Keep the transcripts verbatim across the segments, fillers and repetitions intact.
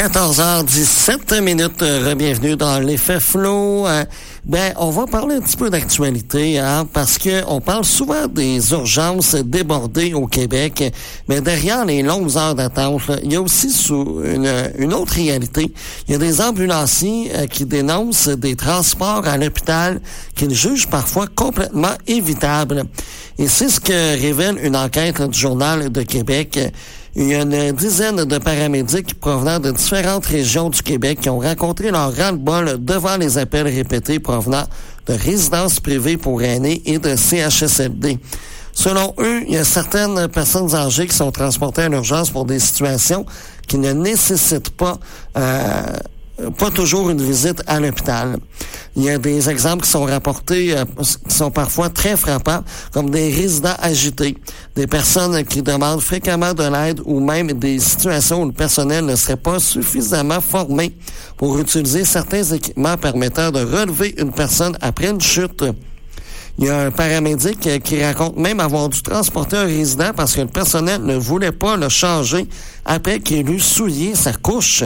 quatorze heures dix-sept minutes, euh, bienvenue dans l'effet flow. Euh, ben, on va parler un petit peu d'actualité, hein, parce que on parle souvent des urgences débordées au Québec, mais derrière les longues heures d'attente, là, il y a aussi sous une, une autre réalité. Il y a des ambulanciers euh, qui dénoncent des transports à l'hôpital qu'ils jugent parfois complètement évitables. Et c'est ce que révèle une enquête du Journal de Québec. Il y a une dizaine de paramédics provenant de différentes régions du Québec qui ont rencontré leur ras-le-bol devant les appels répétés provenant de résidences privées pour aînés et de C H S L D. Selon eux, il y a certaines personnes âgées qui sont transportées à l'urgence pour des situations qui ne nécessitent pas euh, pas toujours une visite à l'hôpital. Il y a des exemples qui sont rapportés, euh, qui sont parfois très frappants, comme des résidents agités, des personnes qui demandent fréquemment de l'aide ou même des situations où le personnel ne serait pas suffisamment formé pour utiliser certains équipements permettant de relever une personne après une chute. Il y a un paramédic qui raconte même avoir dû transporter un résident parce que le personnel ne voulait pas le changer après qu'il eut souillé sa couche.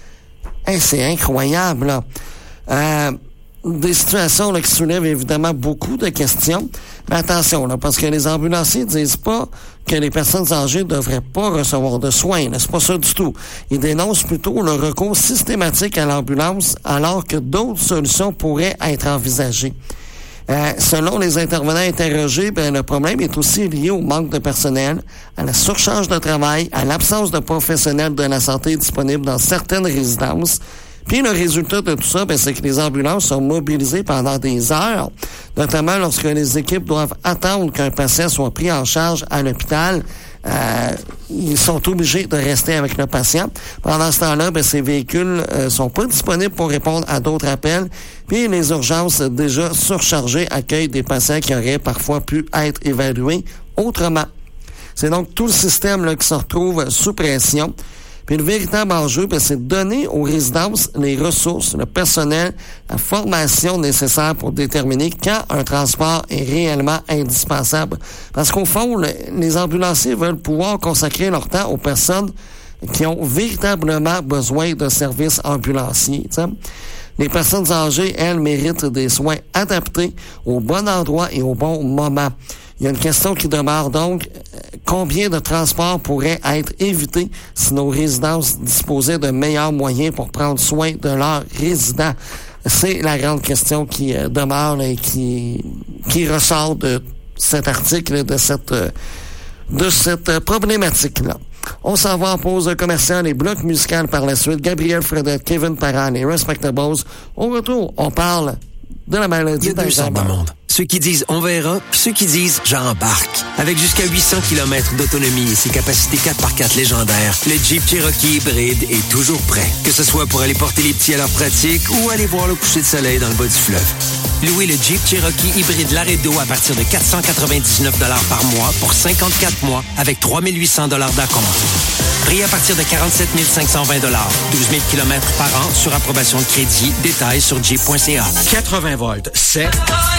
Hey, c'est incroyable, là. Euh, des situations là, qui soulèvent évidemment beaucoup de questions. Mais attention, là, parce que les ambulanciers disent pas que les personnes âgées ne devraient pas recevoir de soins. Là. C'est pas ça du tout. Ils dénoncent plutôt le recours systématique à l'ambulance alors que d'autres solutions pourraient être envisagées. Euh, selon les intervenants interrogés, ben, le problème est aussi lié au manque de personnel, à la surcharge de travail, à l'absence de professionnels de la santé disponibles dans certaines résidences. Puis le résultat de tout ça, ben, c'est que les ambulances sont mobilisées pendant des heures, notamment lorsque les équipes doivent attendre qu'un patient soit pris en charge à l'hôpital. Euh, ils sont obligés de rester avec le patient. Pendant ce temps-là, ben, ces véhicules euh, sont pas disponibles pour répondre à d'autres appels. Puis les urgences déjà surchargées accueillent des patients qui auraient parfois pu être évalués autrement. C'est donc tout le système là, qui se retrouve sous pression. Puis le véritable enjeu, ben, c'est de donner aux résidences les ressources, le personnel, la formation nécessaire pour déterminer quand un transport est réellement indispensable. Parce qu'au fond, le, les ambulanciers veulent pouvoir consacrer leur temps aux personnes qui ont véritablement besoin de services ambulanciers. T'sais. Les personnes âgées, elles, méritent des soins adaptés au bon endroit et au bon moment. Il y a une question qui demeure donc, combien de transports pourraient être évités si nos résidences disposaient de meilleurs moyens pour prendre soin de leurs résidents? C'est la grande question qui euh, demeure et qui, qui ressort de cet article, de cette, de cette problématique-là. On s'en va en pause commerciale et bloc musical par la suite. Gabriel Fredette, Kevin Parent, les Respectables. Au retour, on parle de la maladie d'Alzheimer. Ceux qui disent « on verra », puis ceux qui disent « j'embarque ». Avec jusqu'à huit cents kilomètres d'autonomie et ses capacités quatre par quatre légendaires, le Jeep Cherokee hybride est toujours prêt. Que ce soit pour aller porter les petits à leur pratique ou aller voir le coucher de soleil dans le bas du fleuve. Louez le Jeep Cherokee hybride Laredo à partir de quatre cent quatre-vingt-dix-neuf dollars par mois pour cinquante-quatre mois avec trois mille huit cents dollars d'acompte. Prix à partir de quarante-sept mille cinq cent vingt dollars. douze mille kilomètres par an sur approbation de crédit. Détails sur jeep point c a. quatre-vingts volts, c'est...